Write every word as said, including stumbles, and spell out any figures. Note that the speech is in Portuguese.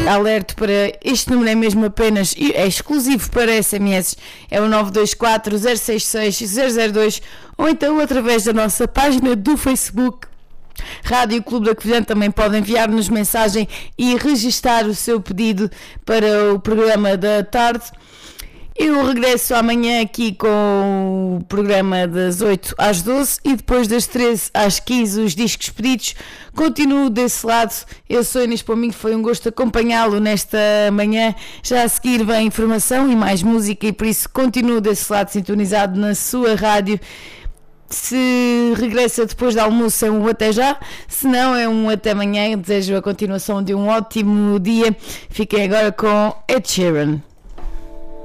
alerto para este número, é mesmo apenas, é exclusivo para S M S, é o nove dois quatro zero seis seis zero zero dois, ou então através da nossa página do Facebook Rádio Clube da Covilhã. Também pode enviar-nos mensagem e registar o seu pedido para o programa da tarde. Eu regresso amanhã aqui com o programa das oito às doze e depois das treze às quinze os discos pedidos. Continuo desse lado. Eu sou Inês Pominho, foi um gosto acompanhá-lo nesta manhã. Já a seguir vem informação e mais música, e por isso continuo desse lado sintonizado na sua rádio. Se regressa depois do almoço é um até já, se não é um até amanhã. Eu desejo a continuação de um ótimo dia. Fiquem agora com Ed Sheeran.